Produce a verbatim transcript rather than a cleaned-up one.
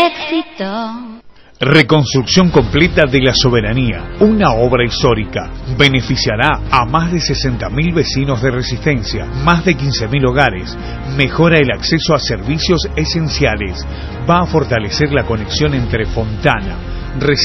éxito. Reconstrucción completa de la Soberanía, una obra histórica. Beneficiará a más de sesenta mil vecinos de Resistencia, más de quince mil hogares. Mejora el acceso a servicios esenciales. Va a fortalecer la conexión entre Fontana, Resistencia